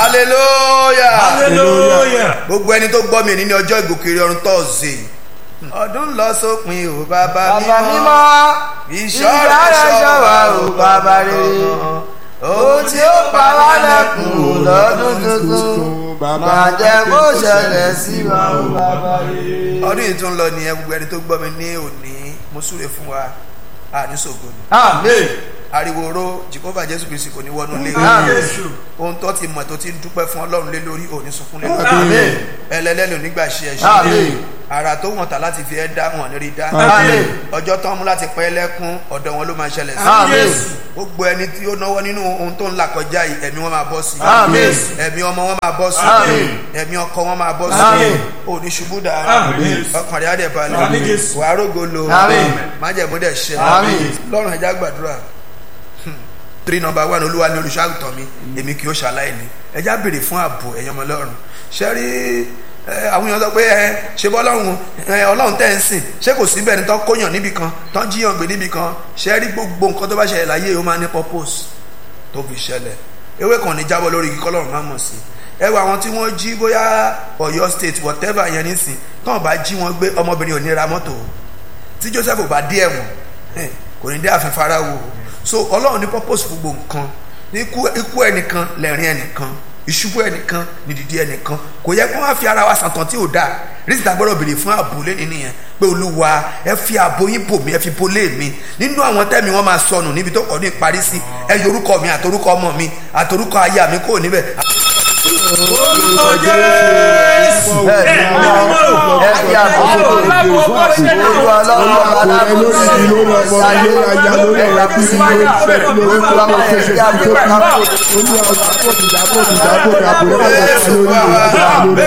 hallelujah hallelujah. gbogbo ẹni tó gbọ́ mi ní ọjọ́ ìgòkèrè ọ̀run tọ́ọ̀sì ọdún lọ sópin o bàbá mímọ́ ìṣọ́ra ṣọ́wa o bàbá rere ohun tí ó pa wá lẹ́kùn lọ́dún tuntun máa jẹ́ kó ṣẹlẹ̀ sí wa o bàbá rere. ọdún yìí tún lọ nìyẹn gbogbo ẹni tó gbọ́ mi ní òní mo súre fún wa àníṣògo ni. Amen. ariwo oró Jèhófà Jésù Kristi kò ní wọnú lé ohun tó ti mọ̀ tó ti ń dúpẹ́ fún Ọlọ́run lé lórí òní sunkún lé lórí ẹlẹ́lẹ́ni onígbà ṣe ẹ̀ṣẹ̀ ara tó wọ̀n ta láti fi ẹ́ dá wọn ní rí dá ọjọ́ tó ń mú láti pẹ́ lẹ́kún ọ̀dọ̀ wọn ló máa ṣẹlẹ̀ sí gbogbo ẹni tí ó náwó nínú ohun tó ń là kọjá yìí ẹ̀mí wọn máa bọ́ sí ẹ̀mí ọmọ wọn máa bọ́ sí ẹ̀mí ọkọ wọn máa bọ́ sí òní ṣubú dára ọkàn rẹ̀ á dẹ̀ balẹ̀ wàá rógolo májẹ̀mú dẹ̀ ṣẹ lọ́rùn ẹ̀já gbàdúrà 3 number 1 olúwa ni olùṣàgùtàn mi èmi kì í ṣàlàyé ẹjá béèrè fún ààbò ẹ̀yàn ọmọ ọlọ́run ṣe rí àwọn èèyàn sọ pé ṣe bọ́ ọlọ́run tẹ́ ń sìn ṣé kò síbẹ̀ ní tán kóyàn níbì kan tán jíyàn gbé níbì kan ṣe rí gbogbo nǹkan tó bá ṣẹlẹ̀ láyé ó máa ní purpose tó fi ṣẹlẹ̀ ewé kan ní jábọ́ lórí igi kọ́lọ́run má mọ̀ sí ẹ wo àwọn tí wọ́n jí bóyá Ọ̀yọ́ state whatever yẹn nísìn tán bá jí wọn gbé ọmọbìnrin ò ní ra mọ́tò tí Joseph ò bá dé ẹ̀wọ̀n kò ní dé ààfin Fáráò so ọlọ́run ní purpose fún gbogbo nǹkan ní ikú ẹnìkan lẹ́rìn ẹnìkan ìṣubú ẹnìkan nìdìdí ẹnìkan kò yẹ kó wá fi ara wa sàtàn tí ò dáa rísítà gbọ́dọ̀ béèrè fún ààbò lẹ́ni nìyẹn pé olúwa ẹ fi ààbò yín bò mí ẹ fi bolé mi nínú àwọn tẹ́mi wọ́n máa sọnù níbi tó kọ́ ní ìparí sí ẹ yọ orúkọ mi àtorúkọ ọmọ mi àtorúkọ aya mi kò níbẹ̀. orúkọ Jésù ẹ fi ààbò olúwa lọ́wọ́ aláàbò olúwa